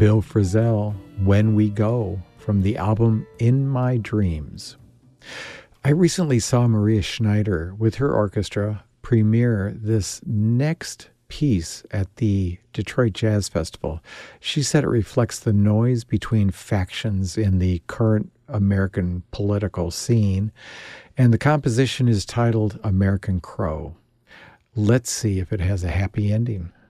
Bill Frisell, When We Go, from the album In My Dreams. I recently saw Maria Schneider with her orchestra premiere this next piece at the Detroit Jazz Festival. She said it reflects the noise between factions in the current American political scene, and the composition is titled American Crow. Let's see if it has a happy ending.